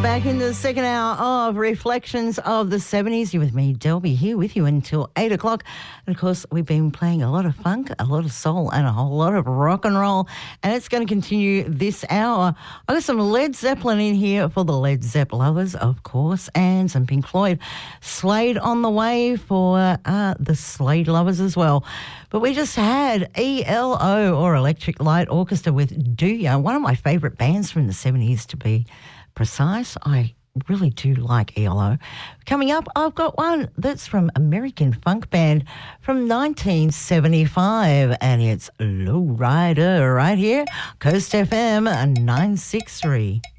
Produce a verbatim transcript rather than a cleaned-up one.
back in the second hour of Reflections of the seventies. You're with me, Delby, here with you until eight o'clock. And, of course, we've been playing a lot of funk, a lot of soul and a whole lot of rock and roll. And it's going to continue this hour. I've got some Led Zeppelin in here for the Led Zeppelin lovers, of course, and some Pink Floyd. Slade on the way for uh, the Slade lovers as well. But we just had E L O, or Electric Light Orchestra, with Do Ya, one of my favourite bands from the seventies, to be precise. I really do like E L O. Coming up, I've got one that's from American funk band from nineteen seventy-five, and it's Low Rider right here, Coast F M nine six three.